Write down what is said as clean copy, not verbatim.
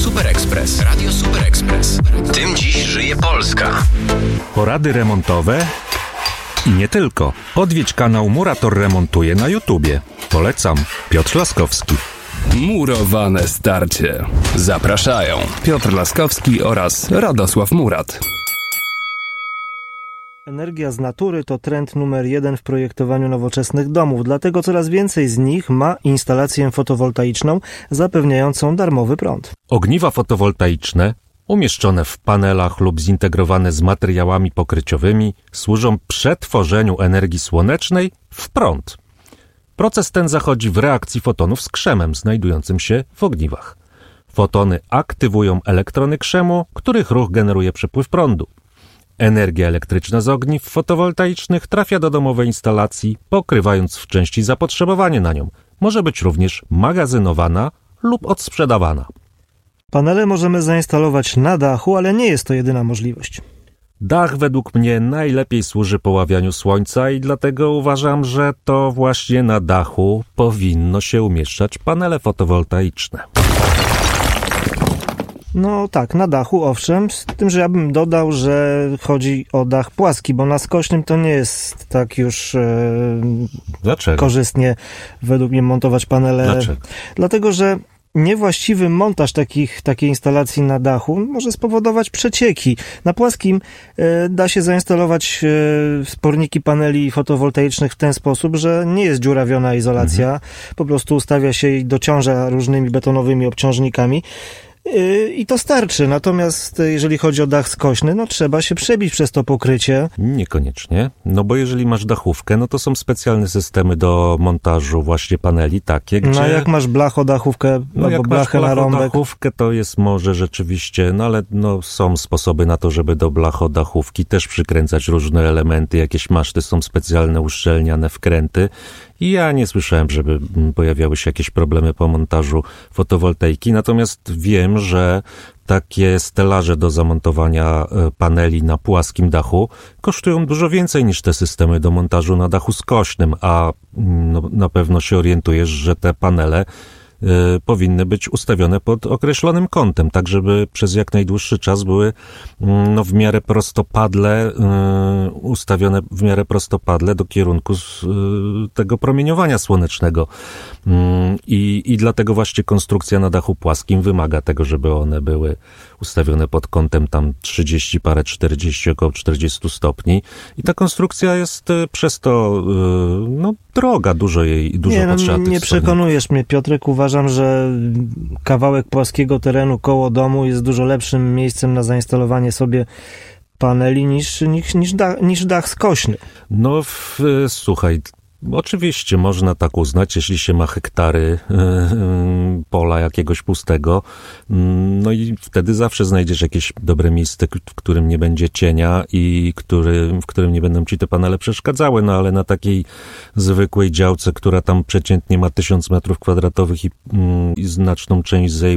Super Express. Radio Super Express. Tym dziś żyje Polska. Porady remontowe i nie tylko. Odwiedź kanał Murator Remontuje na YouTubie. Polecam. Piotr Laskowski. Murowane starcie. Zapraszają Piotr Laskowski oraz Radosław Murat. Energia z natury to trend numer 1 w projektowaniu nowoczesnych domów, dlatego coraz więcej z nich ma instalację fotowoltaiczną zapewniającą darmowy prąd. Ogniwa fotowoltaiczne, umieszczone w panelach lub zintegrowane z materiałami pokryciowymi, służą przetworzeniu energii słonecznej w prąd. Proces ten zachodzi w reakcji fotonów z krzemem znajdującym się w ogniwach. Fotony aktywują elektrony krzemu, których ruch generuje przepływ prądu. Energia elektryczna z ogniw fotowoltaicznych trafia do domowej instalacji, pokrywając w części zapotrzebowanie na nią. Może być również magazynowana lub odsprzedawana. Panele możemy zainstalować na dachu, ale nie jest to jedyna możliwość. Dach według mnie najlepiej służy poławianiu słońca i dlatego uważam, że to właśnie na dachu powinno się umieszczać panele fotowoltaiczne. No tak, na dachu owszem, z tym, że ja bym dodał, że chodzi o dach płaski, bo na skośnym to nie jest tak już korzystnie według mnie montować panele. Dlaczego? Dlatego, że niewłaściwy montaż takiej instalacji na dachu może spowodować przecieki. Na płaskim da się zainstalować sporniki paneli fotowoltaicznych w ten sposób, że nie jest dziurawiona izolacja, po prostu ustawia się i dociąża różnymi betonowymi obciążnikami. I to starczy. Natomiast jeżeli chodzi o dach skośny, no trzeba się przebić przez to pokrycie. Niekoniecznie, no bo jeżeli masz dachówkę, no to są specjalne systemy do montażu właśnie paneli takie, gdzie... No jak masz blachodachówkę albo blachę na rąbek. Blachodachówkę to jest może rzeczywiście, no ale no są sposoby na to, żeby do blachodachówki też przykręcać różne elementy, jakieś maszty, są specjalne uszczelniane wkręty. I ja nie słyszałem, żeby pojawiały się jakieś problemy po montażu fotowoltaiki, natomiast wiem, że takie stelaże do zamontowania paneli na płaskim dachu kosztują dużo więcej niż te systemy do montażu na dachu skośnym, a no, na pewno się orientujesz, że te panele powinny być ustawione pod określonym kątem, tak żeby przez jak najdłuższy czas były no, w miarę prostopadle, ustawione w miarę prostopadle do kierunku tego promieniowania słonecznego. I dlatego właśnie konstrukcja na dachu płaskim wymaga tego, żeby one były ustawione pod kątem tam 30 parę, 40, około 40 stopni. I ta konstrukcja jest przez to no, droga, dużo potrzeba. Nie przekonujesz mnie, Piotrek. Uważam, że kawałek płaskiego terenu koło domu jest dużo lepszym miejscem na zainstalowanie sobie paneli niż dach skośny. No słuchaj, oczywiście można tak uznać, jeśli się ma hektary pola jakiegoś pustego, no i wtedy zawsze znajdziesz jakieś dobre miejsce, w którym nie będzie cienia i w którym nie będą ci te panele przeszkadzały, no ale na takiej zwykłej działce, która tam przeciętnie ma 1000 metrów kwadratowych i znaczną część zajmuje